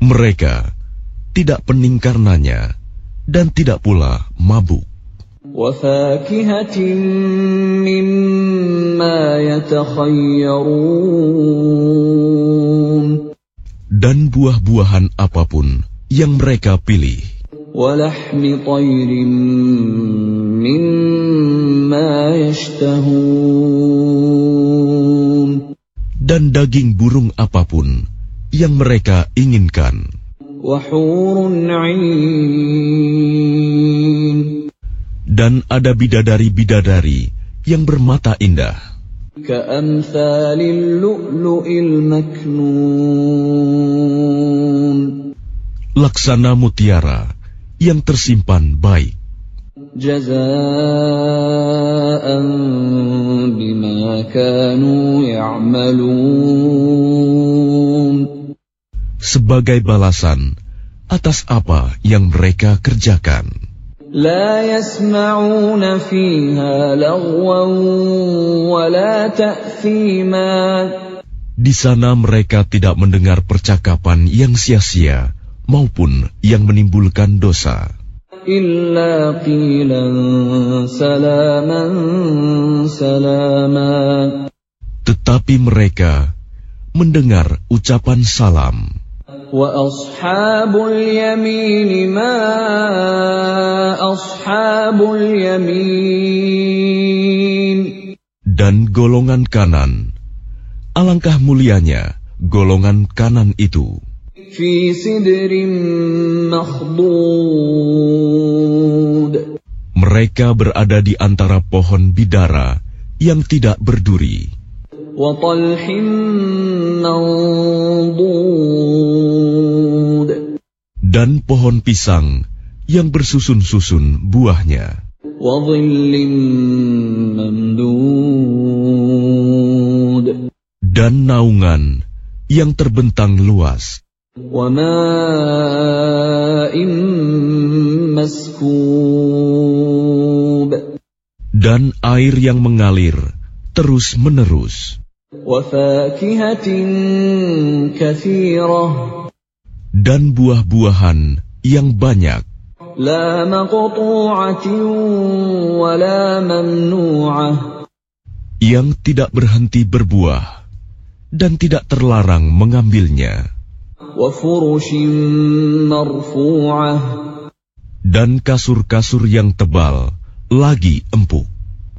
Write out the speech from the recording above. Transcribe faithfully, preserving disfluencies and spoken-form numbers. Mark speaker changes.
Speaker 1: Mereka tidak pening karenanya dan tidak pula mabuk.
Speaker 2: وَفَاكِهَةٍ مِّمَّا يَتَخَيَّرُونَ
Speaker 1: Dan buah-buahan apapun yang mereka pilih.
Speaker 2: وَلَحْمِ طَيْرٍ مِّمَّا يَشْتَهُونَ
Speaker 1: Dan daging burung apapun yang mereka inginkan.
Speaker 2: وَحُورٌ عِينٌ
Speaker 1: Dan ada bidadari-bidadari yang bermata indah.
Speaker 2: كَأَمْثَالِ اللُّؤْلُؤِ الْمَكْنُونِ
Speaker 1: Laksana mutiara yang tersimpan baik.
Speaker 2: جَزَاءً بِمَا كَانُوا يَعْمَلُونَ
Speaker 1: Sebagai balasan atas apa yang mereka kerjakan.
Speaker 2: لا يسمعون فيها لغوا ولا تأثيما
Speaker 1: Di sana mereka tidak mendengar percakapan yang sia-sia maupun yang menimbulkan dosa.
Speaker 2: إلا قيلا سلاما سلاما
Speaker 1: Tetapi mereka mendengar ucapan salam.
Speaker 2: وأصحاب اليمين ما أصحاب اليمين
Speaker 1: Dan golongan kanan, alangkah mulianya golongan kanan itu.
Speaker 2: في سدر مخضود
Speaker 1: Mereka berada di antara pohon bidara yang tidak berduri.
Speaker 2: وطلح منضود
Speaker 1: Dan pohon pisang yang bersusun-susun buahnya.
Speaker 2: وظل ممدود
Speaker 1: Dan naungan yang terbentang luas.
Speaker 2: وماء مسكوب
Speaker 1: Dan air yang mengalir terus-menerus.
Speaker 2: وفاكهة كثيرة
Speaker 1: Dan buah-buahan yang banyak.
Speaker 2: لا مقطوعة ولا ممنوعة
Speaker 1: Yang tidak berhenti berbuah dan tidak terlarang mengambilnya.
Speaker 2: وفرش مرفوعة
Speaker 1: Dan kasur-kasur yang tebal lagi empuk.